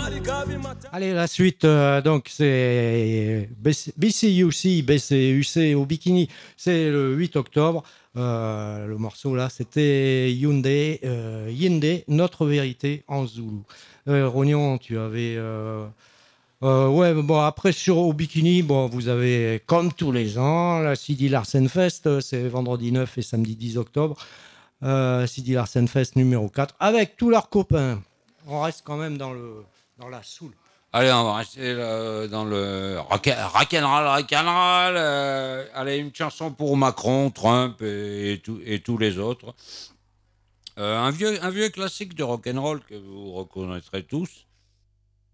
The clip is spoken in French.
Allez, la suite, donc c'est BCUC au Bikini, c'est le 8 octobre. Le morceau là, c'était Yinde, Notre Vérité en Zoulou. Rognon, tu avais. Ouais, bon, après sur au Bikini, bon, vous avez comme tous les ans la Sidi Larsen Fest, c'est vendredi 9 et samedi 10 octobre. Sidi Larsen Fest numéro 4, avec tous leurs copains. On reste quand même dans la soul. Allez, on va rester dans le rock'n'roll. Allez, une chanson pour Macron, Trump et tous les autres. Un vieux classique de rock'n'roll que vous reconnaîtrez tous.